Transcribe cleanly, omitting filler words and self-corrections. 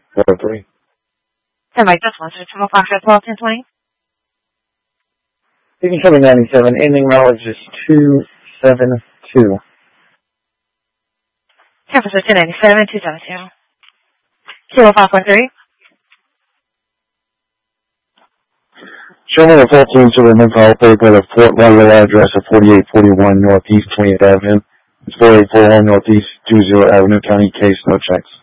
403. And Mike, this one, 205-12-1020. You can cover 97. Ending mileage is 272. Temperature 1087, 272. Kilo 5.3. Show me the 14 to the Mid-Call paper, the Fort Lauderdale address of 4841 Northeast 20th Avenue. It's 4841 Northeast 20 Avenue, County Case, no checks.